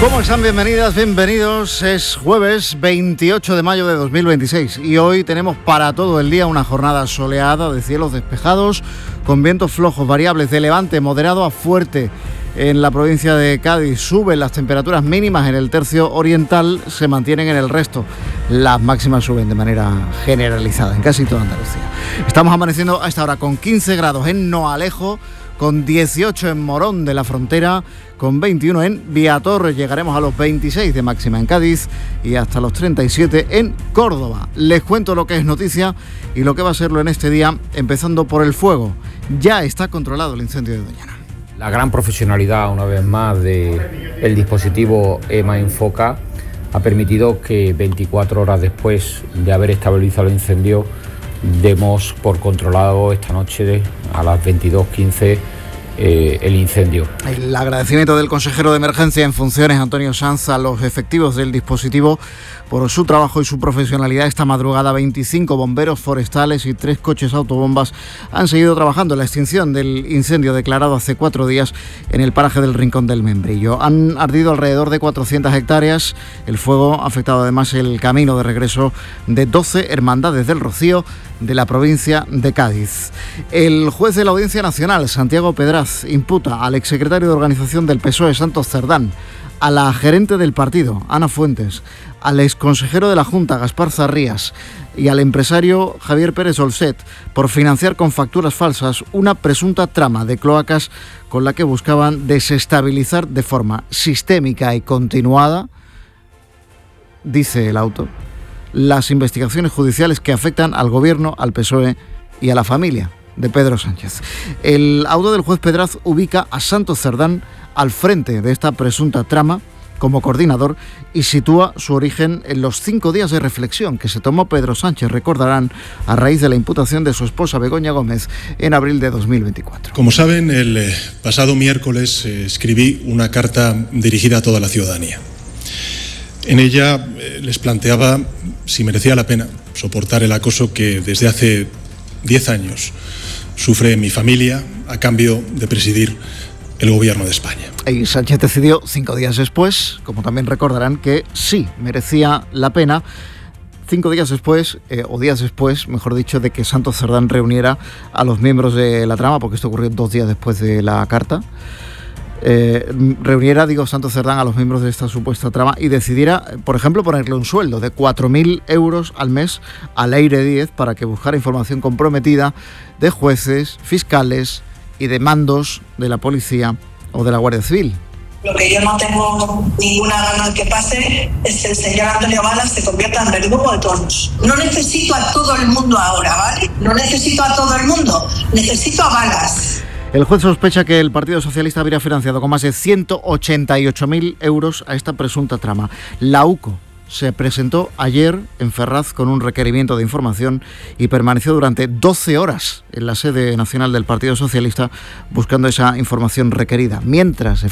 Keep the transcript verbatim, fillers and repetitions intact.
¿Cómo están? Bienvenidas, bienvenidos. Es jueves veintiocho de mayo de dos mil veintiséis y hoy tenemos para todo el día una jornada soleada de cielos despejados con vientos flojos variables de levante moderado a fuerte. En la provincia de Cádiz suben las temperaturas mínimas en el tercio oriental, se mantienen en el resto. Las máximas suben de manera generalizada en casi toda Andalucía. Estamos amaneciendo a esta hora con quince grados en Noalejo, con dieciocho en Morón de la Frontera, con veintiuno en Viatorre, llegaremos a los veintiséis de máxima en Cádiz y hasta los treinta y siete en Córdoba. Les cuento lo que es noticia y lo que va a serlo en este día, empezando por el fuego. Ya está controlado el incendio de Doñana. La gran profesionalidad, una vez más, del dispositivo EMA Infoca ha permitido que veinticuatro horas después de haber estabilizado el incendio demos por controlado esta noche de, a las veintidós quince eh, el incendio. El agradecimiento del consejero de emergencia en funciones, Antonio Sanz, a los efectivos del dispositivo por su trabajo y su profesionalidad. Esta madrugada veinticinco bomberos forestales y tres coches autobombas han seguido trabajando en la extinción del incendio declarado hace cuatro días en el paraje del Rincón del Membrillo. Han ardido alrededor de cuatrocientas hectáreas. El fuego ha afectado además el camino de regreso de doce hermandades del Rocío de la provincia de Cádiz. El juez de la Audiencia Nacional, Santiago Pedraz, imputa al exsecretario de Organización del P S O E, Santos Cerdán, a la gerente del partido, Ana Fuentes, al exconsejero de la Junta, Gaspar Zarrías, y al empresario Javier Pérez Olset por financiar con facturas falsas una presunta trama de cloacas con la que buscaban desestabilizar de forma sistémica y continuada, dice el auto, las investigaciones judiciales que afectan al gobierno, al P S O E y a la familia de Pedro Sánchez. El auto del juez Pedraz ubica a Santos Cerdán al frente de esta presunta trama como coordinador y sitúa su origen en los cinco días de reflexión que se tomó Pedro Sánchez, recordarán, a raíz de la imputación de su esposa Begoña Gómez en abril de dos mil veinticuatro. Como saben, el eh, pasado miércoles eh, escribí una carta dirigida a toda la ciudadanía. En ella eh, les planteaba si merecía la pena soportar el acoso que desde hace diez años sufre mi familia a cambio de presidir el gobierno de España. Y Sánchez decidió cinco días después, como también recordarán, que sí merecía la pena, cinco días después, eh, o días después, mejor dicho, de que Santos Cerdán reuniera a los miembros de la trama, porque esto ocurrió dos días después de la carta, eh, reuniera, digo, Santos Cerdán a los miembros de esta supuesta trama y decidiera, por ejemplo, ponerle un sueldo de cuatro mil euros al mes a Leire Díez para que buscara información comprometida de jueces, fiscales y de mandos de la policía o de la Guardia Civil. Lo que yo no tengo ninguna gana de que pase es que el señor Antonio Gala se convierta en verdugo de todos. No necesito a todo el mundo ahora, ¿vale? No necesito a todo el mundo, necesito a Galas. El juez sospecha que el Partido Socialista habría financiado con más de ciento ochenta y ocho mil euros a esta presunta trama. La UCO se presentó ayer en Ferraz con un requerimiento de información y permaneció durante doce horas en la sede nacional del Partido Socialista buscando esa información requerida. Mientras